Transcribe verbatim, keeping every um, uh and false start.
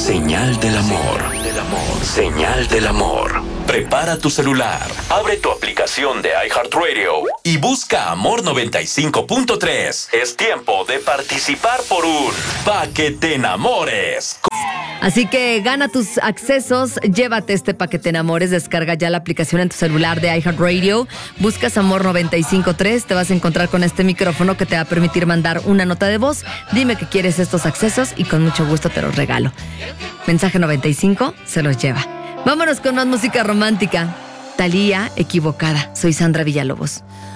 Señal del amor. Señal del amor. Prepara tu celular, abre tu aplicación de iHeartRadio y busca Amor noventa y cinco punto tres. Es tiempo de participar por un Pa' que te enamores. Así que gana tus accesos, llévate este Pa' que te enamores, descarga ya la aplicación en tu celular de iHeartRadio, buscas Amor noventa y cinco punto tres, te vas a encontrar con este micrófono que te va a permitir mandar una nota de voz, dime que quieres estos accesos y con mucho gusto te los regalo. Mensaje noventa y cinco se los lleva. Vámonos con más música romántica. Thalía, Equivocada. Soy Sandra Villalobos.